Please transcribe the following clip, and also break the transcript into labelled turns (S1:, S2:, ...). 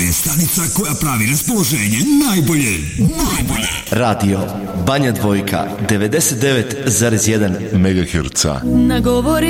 S1: je stanica koja pravi raspoloženje najbolje.
S2: Radio Banja Dvojka 99,1
S3: MHz.
S4: Nagovori